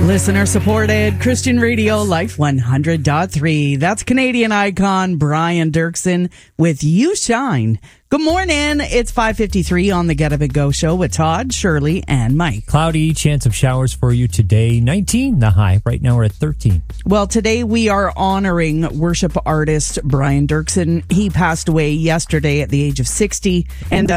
Listener supported Christian Radio Life 100.3. That's Canadian icon Brian Dirksen with You Shine. Good morning. It's 5:53 on the Get Up and Go show with Todd, Shirley, and Mike. Cloudy, chance of showers for you today. 19, the high. Right now we're at 13. Well, today we are honoring worship artist Brian Dirksen. He passed away yesterday at the age of 60. And